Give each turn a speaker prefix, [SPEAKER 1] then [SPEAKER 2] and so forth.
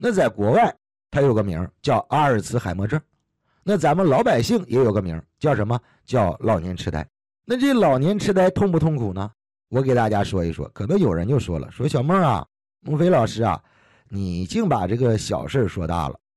[SPEAKER 1] 那在国外它有个名叫阿尔茨海默症，那咱们老百姓也有个名叫什么？叫老年痴呆。那这老年痴呆痛不痛苦呢？我给大家说一说。可能有人就说了，说小孟啊，孟非老师啊，你净把这个小事说大了。